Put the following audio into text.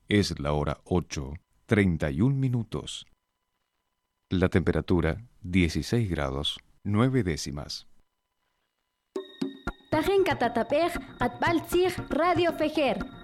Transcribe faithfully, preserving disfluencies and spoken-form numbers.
Es la hora ocho, treinta y un minutos. La temperatura dieciséis grados, nueve décimas. Tajen Catatapej, Atbaltzig, Radio Fejer.